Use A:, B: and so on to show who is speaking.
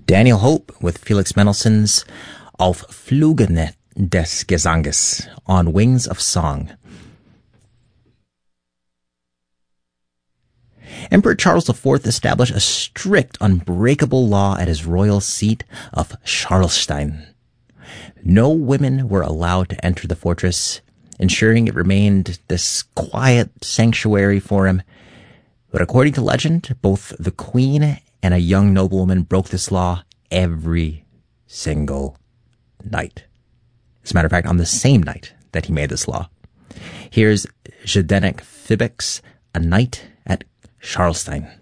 A: Daniel Hope with Felix Mendelssohn's Auf Flügen des Gesanges, On Wings of Song. Emperor Charles IV established a strict, unbreakable law at his royal seat of Scharlstein. No women were allowed to enter the fortress, ensuring it remained this quiet sanctuary for him. But according to legend, both the queen and a young noblewoman broke this law every single night. As a matter of fact, on the same night that he made this law. Here's Zdeněk Fibek's A Night at Scharlstein.